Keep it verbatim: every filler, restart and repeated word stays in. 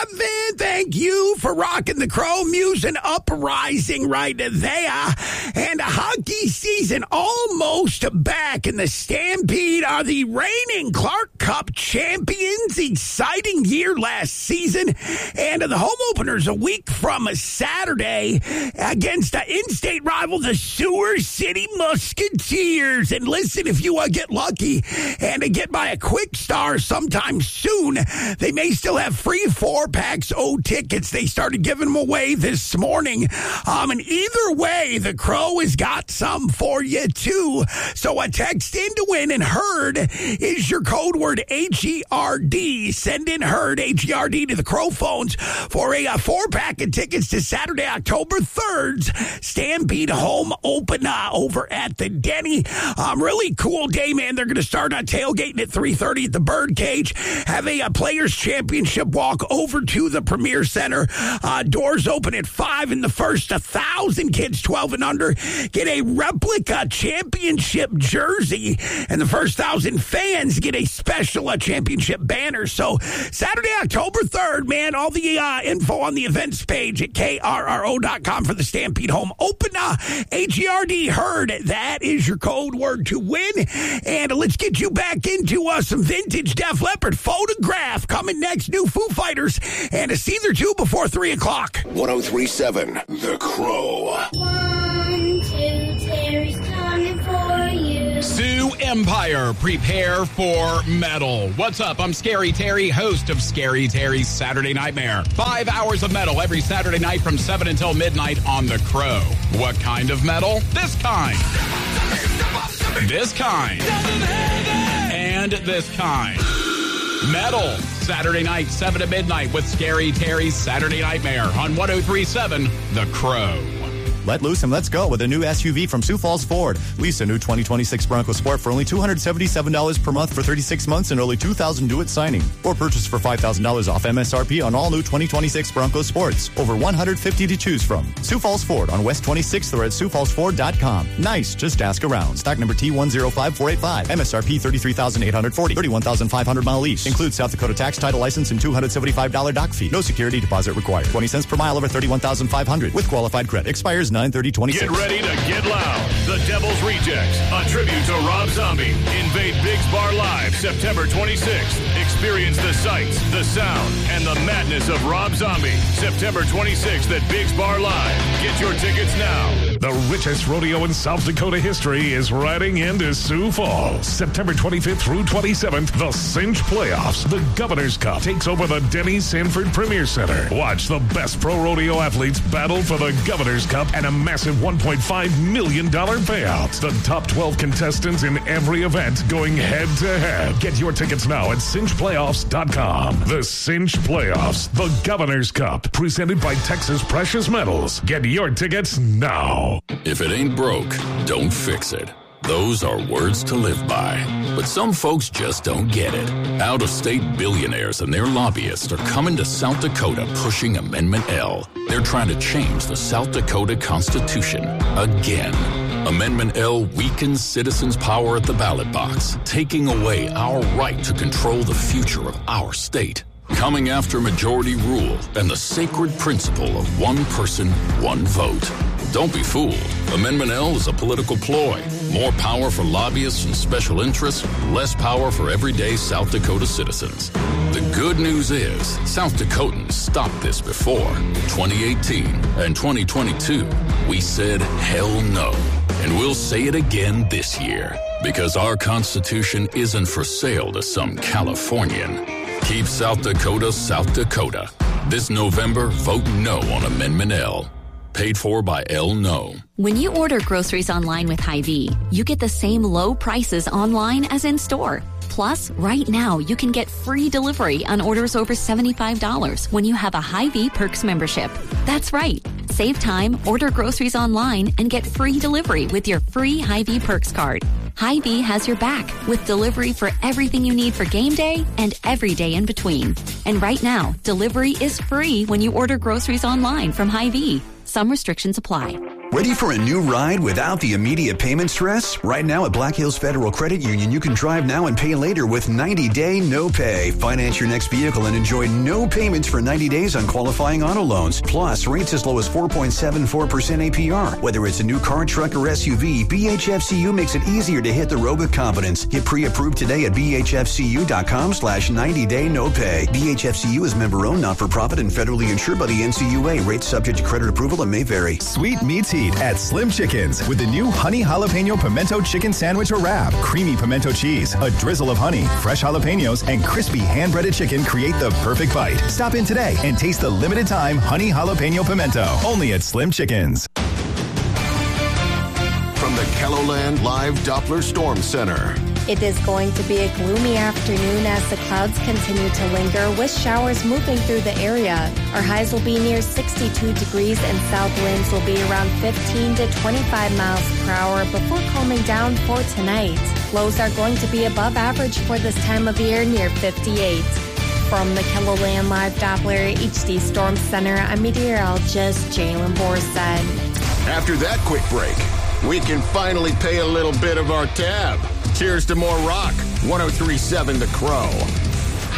seven. Thank you for rocking the Crow Music Uprising right there. And hockey season almost back, and the Stampede are the reigning Clark Cup champions. Exciting year last season. And the home openers a week from Saturday against the in-state rival, the Sewer City Musketeers. And listen, if you uh, get lucky and uh, get by a quick star sometime soon, they may still have free four-packs O tickets. They started giving them away this morning. Um, and either way, the Crow has got some for you, too. So a text in to win, and HERD is your code word, H E R D. Send in HERD, H E R D, to the Crow phones for a uh, four-pack of tickets to Saturday, October third's Stampede home opener over at the Denny. Um, really cool day, man. They're going to start on tailgating at three thirty at the Birdcage, have a, a Players Championship walk over to the Premier Center. Uh, doors open at five, and the first one thousand kids twelve and under get a replica championship jersey, and the first one thousand fans get a special uh, championship banner. So Saturday, October third, man, all the uh, info on the events page at K R R O dot com for the Stampede home opener. H E R D, HERD, that is your code word to win. And let's get you back into uh, some vintage Def Leppard. Photograph coming next, new Foo Fighters, and a Caesar two before three o'clock. one oh three point seven, The Crow. One, two, Terry's coming for you. Sioux Empire, prepare for metal. What's up? I'm Scary Terry, host of Scary Terry's Saturday Nightmare. Five hours of metal every Saturday night from seven until midnight on The Crow. What kind of metal? This kind. This kind. And this kind. Metal. Saturday night, seven to midnight with Scary Terry's Saturday Nightmare on one oh three point seven The Crow. Let loose and let's go with a new S U V from Sioux Falls Ford. Lease a new twenty twenty-six Bronco Sport for only two hundred seventy-seven dollars per month for thirty-six months and early two thousand dollars due at signing. Or purchase for five thousand dollars off M S R P on all new twenty twenty-six Bronco Sports. Over one hundred fifty to choose from. Sioux Falls Ford on West twenty-sixth or at sioux falls ford dot com. Nice, just ask around. Stock number T one zero five four eight five. M S R P thirty-three thousand eight hundred forty dollars. thirty-one thousand five hundred mile lease. Includes South Dakota tax, title license, and two hundred seventy-five dollars dock fee. No security deposit required. twenty cents per mile over thirty-one thousand five hundred with qualified credit. Expires nine thirty twenty-six. Get ready to get loud. The Devil's Rejects, a tribute to Rob Zombie. Invade Biggs Bar Live September twenty-sixth. Experience the sights, the sound, and the madness of Rob Zombie. September twenty-sixth at Biggs Bar Live. Get your tickets now. The richest rodeo in South Dakota history is riding into Sioux Falls. September twenty-fifth through twenty-seventh, the Cinch Playoffs. The Governor's Cup takes over the Denny Sanford Premier Center. Watch the best pro rodeo athletes battle for the Governor's Cup and a massive one point five million dollars payout. The top twelve contestants in every event going head to head. Get your tickets now at cinch playoffs dot com. The Cinch Playoffs, the Governor's Cup, presented by Texas Precious Metals. Get your tickets now. If it ain't broke, don't fix it. Those are words to live by. But some folks just don't get it. Out-of-state billionaires and their lobbyists are coming to South Dakota pushing Amendment L. They're trying to change the South Dakota Constitution again. Amendment L weakens citizens' power at the ballot box, taking away our right to control the future of our state. Coming after majority rule and the sacred principle of one person, one vote. Don't be fooled. Amendment L is a political ploy. More power for lobbyists and special interests, less power for everyday South Dakota citizens. The good news is, South Dakotans stopped this before. twenty eighteen and twenty twenty-two, we said hell no. And we'll say it again this year. Because our Constitution isn't for sale to some Californian. Keep South Dakota, South Dakota. This November, vote no on Amendment L. Paid for by L No. When you order groceries online with Hy-Vee, you get the same low prices online as in store. Plus, right now, you can get free delivery on orders over seventy-five dollars when you have a Hy-Vee Perks membership. That's right. Save time, order groceries online, and get free delivery with your free Hy-Vee Perks card. Hy-Vee has your back with delivery for everything you need for game day and every day in between. And right now, delivery is free when you order groceries online from Hy-Vee. Some restrictions apply. Ready for a new ride without the immediate payment stress? Right now at Black Hills Federal Credit Union, you can drive now and pay later with ninety-day no pay. Finance your next vehicle and enjoy no payments for ninety days on qualifying auto loans. Plus, rates as low as four point seven four percent A P R. Whether it's a new car, truck, or S U V, B H F C U makes it easier to hit the road with confidence. Get pre-approved today at B H F C U dot com slash ninety day no pay. B H F C U is member-owned, not-for-profit, and federally insured by the N C U A. Rates subject to credit approval and may vary. Sweet meets heat at Slim Chickens with the new honey jalapeno pimento chicken sandwich or wrap. Creamy pimento cheese, a drizzle of honey, fresh jalapenos, and crispy hand-breaded chicken create the perfect bite. Stop in today and taste the limited time honey jalapeno pimento. Only at Slim Chickens. From the KELOLAND Live Doppler Storm Center. It is going to be a gloomy afternoon as the clouds continue to linger with showers moving through the area. Our highs will be near sixty-two degrees and south winds will be around fifteen to twenty-five miles per hour before calming down for tonight. Lows are going to be above average for this time of year near fifty-eight. From the KELOLAND Live Doppler H D Storm Center, I'm meteorologist Jalen Borstead. After that quick break, we can finally pay a little bit of our tab. Cheers to more rock. one oh three point seven The Crow.